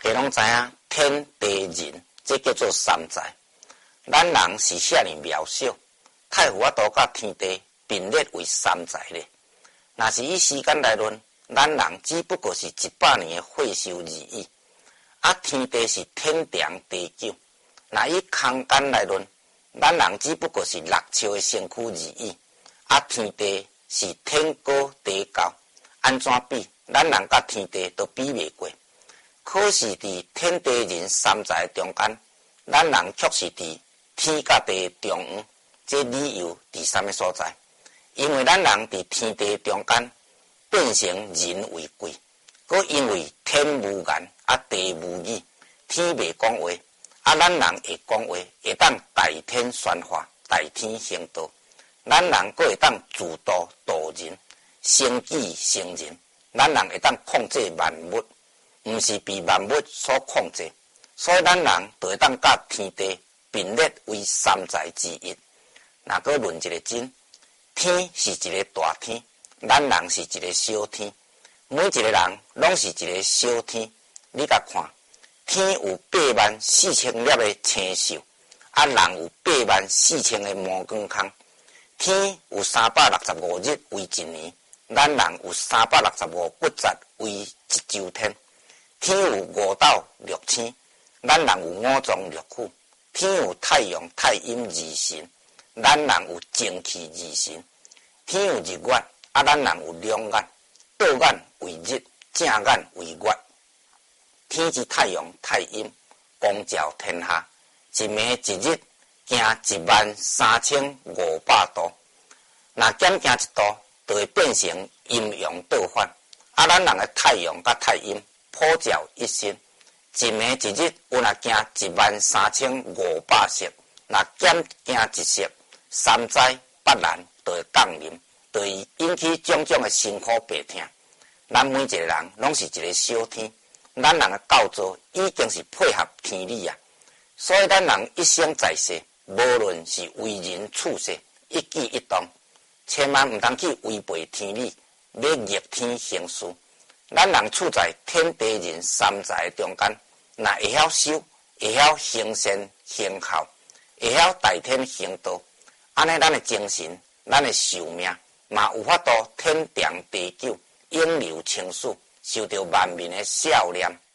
家拢知影天地人，这叫做三才。咱人是遐尼渺小，太有法度甲天地并列为三才咧。若是以时间来论，咱人只不过是100年的岁寿而已。啊，天地是天长地久。若以空间来论，咱人只不过是6尺的身躯而已。啊，天地是天高地高，安怎比？咱人甲天地都比袂过。可是伫天地人三才中间，咱人却是伫天甲地中央。这理由伫什么所在？因为咱人伫天地中间变成人为贵，佮因为天无言啊，地无语，天袂讲话，啊，咱人会讲话，会当代天宣化，代天行道。咱人佫会当自度度人，生己成人。咱人会当控制万物，毋是被万物所控制。所以咱人就会当甲天地并列为三才之一。若佫论一个真，天是一个大天，咱人是一个小天。每一个人拢是一个小天。你甲看，天有84000粒的星宿，啊，人有84000个毛光空。天有365日为一年，咱人有365骨节为一周天。天有5斗6星，咱人有5脏6腑。天有太阳太阴二神，咱人有正气二神。天有日月，啊，咱人有两眼，倒眼为日，正眼为月。天之太阳太阴，光照天下，一暝一日行13500度。若减行1度，就会变成阴阳倒反。啊，咱人的太阳甲太阴普照一身，一暝一日有若行13500色，若减行一色，三灾八难就会降临，就会引起种种的辛苦病痛。咱每一个人拢是一个小天，咱人的构造已经是配合天理啊。所以咱人一生在世，无论是为人处世，一举一动，千万毋通去违背天理，要逆天行事。咱人处在天地人三才中间，若会晓修，会晓行善行孝，会晓代天行道，安尼咱的精神，咱的寿命嘛有法度天长地久，永留青史，受到万民的笑脸。